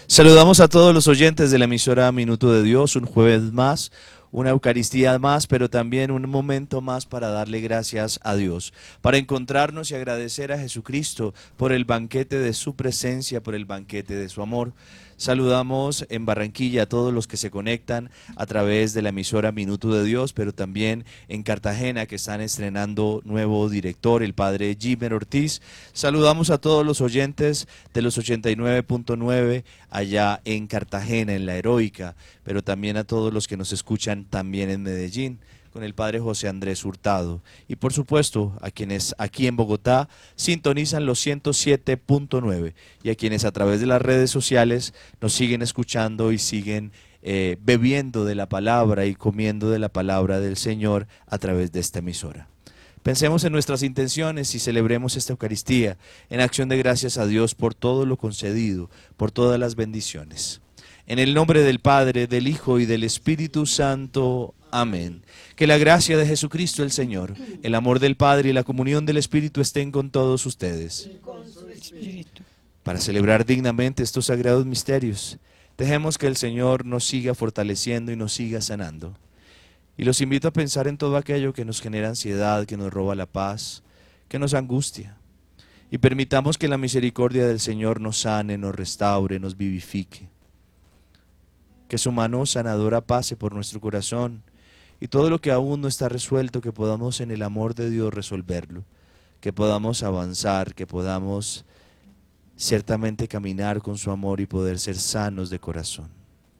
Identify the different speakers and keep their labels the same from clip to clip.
Speaker 1: Saludamos a todos los oyentes de la emisora Minuto de Dios, un jueves más, una Eucaristía más, pero también un momento más para darle gracias a Dios, para encontrarnos y agradecer a Jesucristo por el banquete de su presencia, por el banquete de su amor. Saludamos en Barranquilla a todos los que se conectan a través de la emisora Minuto de Dios, pero también en Cartagena, que están estrenando nuevo director, el padre Jimmer Ortiz. Saludamos a todos los oyentes de los 89.9 allá en Cartagena, en la Heroica, pero también a todos los que nos escuchan también en Medellín, con el padre José Andrés Hurtado. Y por supuesto, a quienes aquí en Bogotá sintonizan los 107.9 y a quienes a través de las redes sociales nos siguen escuchando y siguen bebiendo de la palabra y comiendo de la palabra del Señor a través de esta emisora. Pensemos en nuestras intenciones y celebremos esta Eucaristía en acción de gracias a Dios por todo lo concedido, por todas las bendiciones. En el nombre del Padre, del Hijo y del Espíritu Santo. Amén. Que la gracia de Jesucristo el Señor, el amor del Padre y la comunión del Espíritu estén con todos ustedes. Para celebrar dignamente estos sagrados misterios, dejemos que el Señor nos siga fortaleciendo y nos siga sanando. Y los invito a pensar en todo aquello que nos genera ansiedad, que nos roba la paz, que nos angustia. Y permitamos que la misericordia del Señor nos sane, nos restaure, nos vivifique. Que su mano sanadora pase por nuestro corazón y todo lo que aún no está resuelto, que podamos en el amor de Dios resolverlo, que podamos avanzar, que podamos ciertamente caminar con su amor y poder ser sanos de corazón.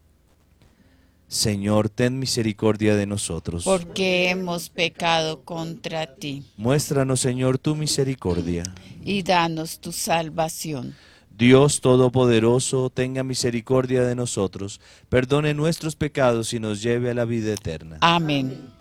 Speaker 1: Señor, ten misericordia de nosotros.
Speaker 2: Porque hemos pecado contra ti.
Speaker 1: Muéstranos, Señor, tu misericordia.
Speaker 2: Y danos tu salvación.
Speaker 1: Dios Todopoderoso, tenga misericordia de nosotros, perdone nuestros pecados y nos lleve a la vida eterna.
Speaker 2: Amén.